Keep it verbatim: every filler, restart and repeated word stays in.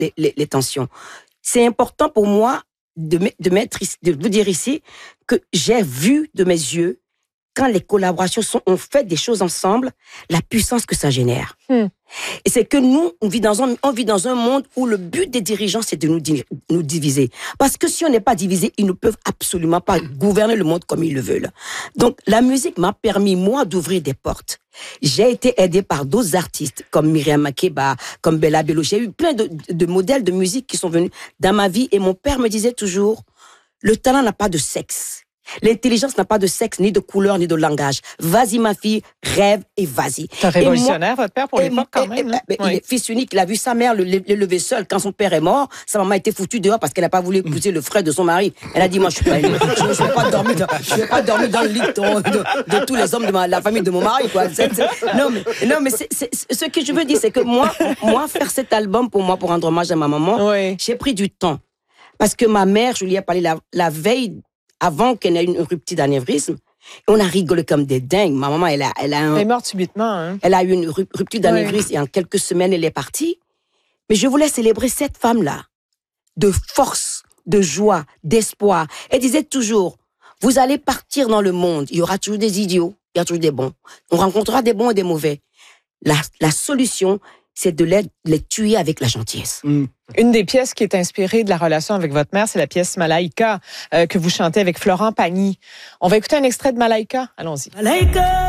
les, les, les tensions. C'est important pour moi de, de, mettre, de vous dire ici que j'ai vu de mes yeux, quand les collaborations sont, on fait des choses ensemble, la puissance que ça génère. Hmm. Et c'est que nous, on vit, dans un, on vit dans un monde où le but des dirigeants, c'est de nous, nous diviser. Parce que si on n'est pas divisé, ils ne peuvent absolument pas gouverner le monde comme ils le veulent. Donc, la musique m'a permis, moi, d'ouvrir des portes. J'ai été aidée par d'autres artistes, comme Myriam Makeba, comme Bella Bello. J'ai eu plein de, de modèles de musique qui sont venus dans ma vie. Et mon père me disait toujours, le talent n'a pas de sexe. L'intelligence n'a pas de sexe, ni de couleur, ni de langage. Vas-y, ma fille, rêve et vas-y. C'est un révolutionnaire, moi, votre père, pour l'époque, quand même. Et, et, oui. Il est fils unique. Il a vu sa mère le, le lever seul. Quand son père est mort, sa maman a été foutue dehors parce qu'elle n'a pas voulu épouser le frère de son mari. Elle a dit, moi, je ne vais pas dormir dans, je vais pas dormir dans le lit de, de, de tous les hommes de ma, la famille de mon mari, quoi. C'est, c'est, non, mais, non, mais c'est, c'est, ce que je veux dire, c'est que moi, moi, faire cet album pour moi, pour rendre hommage à ma maman, oui. J'ai pris du temps. Parce que ma mère, je lui ai parlé la, la veille, avant qu'elle ait une rupture d'anévrisme, on a rigolé comme des dingues. Ma maman, elle a, elle a un, elle est morte subitement. Hein? Elle a eu une rupture d'anévrisme oui. Et en quelques semaines, elle est partie. Mais je voulais célébrer cette femme-là, de force, de joie, d'espoir. Elle disait toujours, vous allez partir dans le monde, il y aura toujours des idiots, il y aura toujours des bons. On rencontrera des bons et des mauvais. La, la solution, c'est de les, les tuer avec la gentillesse. Mm. Une des pièces qui est inspirée de la relation avec votre mère, c'est la pièce Malaïka, euh, que vous chantez avec Florent Pagny. On va écouter un extrait de Malaïka. Allons-y. Malaïka!